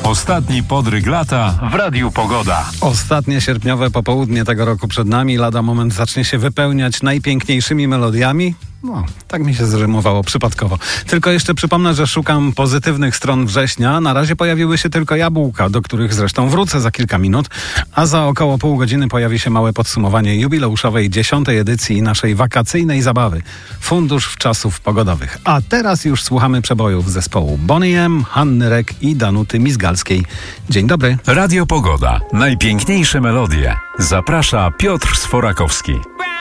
Ostatni podryg lata w Radiu Pogoda. Ostatnie sierpniowe popołudnie tego roku przed nami. Lada moment zacznie się wypełniać najpiękniejszymi melodiami. No, tak mi się zrymowało przypadkowo. Tylko jeszcze przypomnę, że szukam pozytywnych stron września. Na razie pojawiły się tylko jabłka, do których zresztą wrócę za kilka minut. A za około pół godziny pojawi się małe podsumowanie jubileuszowej 10. edycji naszej wakacyjnej zabawy. Fundusz Wczasów Pogodowych. A teraz już słuchamy przebojów zespołu Boney M., Hanny Rek i Danuty Mizgalskiej. Dzień dobry. Radio Pogoda. Najpiękniejsze melodie. Zaprasza Piotr Sforakowski.